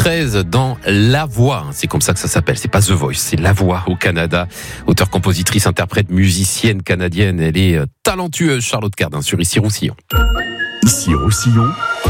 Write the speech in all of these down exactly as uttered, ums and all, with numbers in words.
treize dans La Voix, c'est comme ça que ça s'appelle, c'est pas The Voice, c'est La Voix au Canada. Auteure, compositrice, interprète, musicienne canadienne, elle est talentueuse, Charlotte Cardin, sur Ici Roussillon. Ici Roussillon.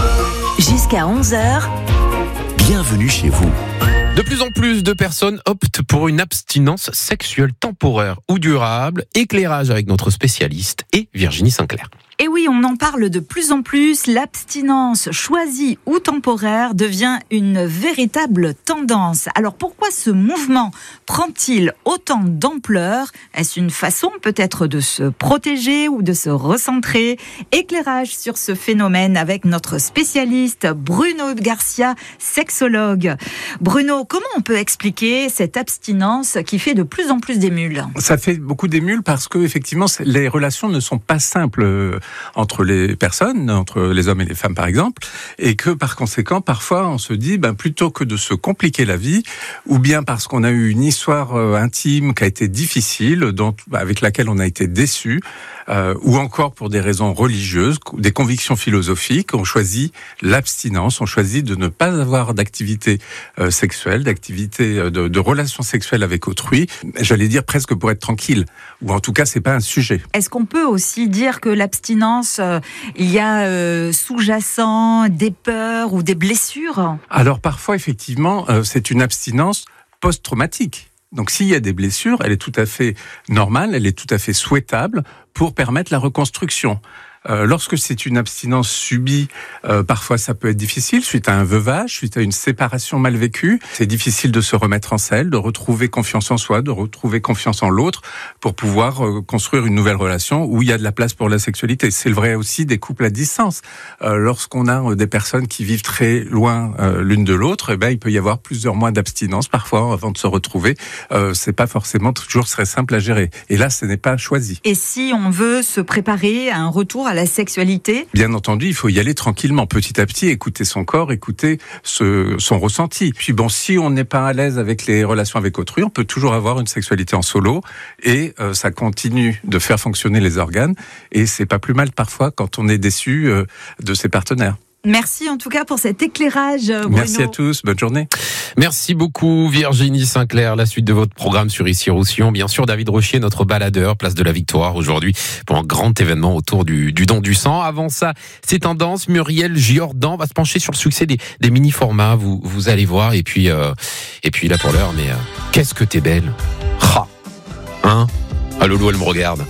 Jusqu'à onze heures. Bienvenue chez vous. De plus en plus de personnes optent pour une abstinence sexuelle temporaire ou durable. Éclairage avec notre spécialiste et Virginie Sinclair. Et oui, on en parle de plus en plus. L'abstinence choisie ou temporaire devient une véritable tendance. Alors pourquoi ce mouvement prend-il autant d'ampleur ? Est-ce une façon peut-être de se protéger ou de se recentrer ? Éclairage sur ce phénomène avec notre spécialiste Bruno Garcia, sexologue. Bruno, comment on peut expliquer cette abstinence qui fait de plus en plus d'émules ? Ça fait beaucoup d'émules parce que effectivement les relations ne sont pas simples entre les personnes, entre les hommes et les femmes par exemple, et que par conséquent parfois on se dit ben plutôt que de se compliquer la vie, ou bien parce qu'on a eu une histoire euh, intime qui a été difficile, dont avec laquelle on a été déçu, euh, ou encore pour des raisons religieuses, des convictions philosophiques, on choisit l'abstinence, on choisit de ne pas avoir d'activité euh, sexuelle, d'activité de, de relations sexuelles avec autrui, j'allais dire presque pour être tranquille, ou en tout cas c'est pas un sujet. Est-ce qu'on peut aussi dire que l'abstinence, euh, il y a euh, sous-jacent des peurs ou des blessures ? Alors parfois effectivement euh, c'est une abstinence post-traumatique. Donc s'il y a des blessures, elle est tout à fait normale, elle est tout à fait souhaitable pour permettre la reconstruction. Euh, lorsque c'est une abstinence subie, euh, parfois ça peut être difficile, suite à un veuvage, suite à une séparation mal vécue. C'est difficile de se remettre en selle, de retrouver confiance en soi, de retrouver confiance en l'autre pour pouvoir euh, construire une nouvelle relation où il y a de la place pour la sexualité. C'est le vrai aussi des couples à distance. Euh, lorsqu'on a euh, des personnes qui vivent très loin euh, l'une de l'autre, eh ben, il peut y avoir plusieurs mois d'abstinence parfois avant de se retrouver. Euh, c'est pas forcément toujours très simple à gérer. Et là, ce n'est pas choisi. Et si on veut se préparer à un retour à la sexualité ? Bien entendu, il faut y aller tranquillement, petit à petit, écouter son corps, écouter ce, son ressenti. Puis bon, si on n'est pas à l'aise avec les relations avec autrui, on peut toujours avoir une sexualité en solo et euh, ça continue de faire fonctionner les organes et c'est pas plus mal parfois quand on est déçu euh, de ses partenaires. Merci en tout cas pour cet éclairage, Bruno. Merci à tous, bonne journée. Merci beaucoup Virginie Sinclair. La suite de votre programme sur Ici Roussillon. Bien sûr, David Rochier, notre baladeur, place de la Victoire aujourd'hui pour un grand événement autour du, du don du sang. Avant ça, c'est tendance. Muriel Giordan va se pencher sur le succès des, des mini-formats. Vous, vous allez voir. Et puis, euh, et puis là pour l'heure, mais euh, qu'est-ce que t'es belle. Ha. Hein? Ah, Lolo, elle me regarde.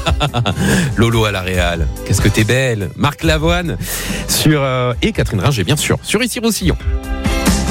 Lolo à la Réal. Qu'est-ce que t'es belle. Marc Lavoine sur, euh, et Catherine Ringer, bien sûr, sur Ici Roussillon.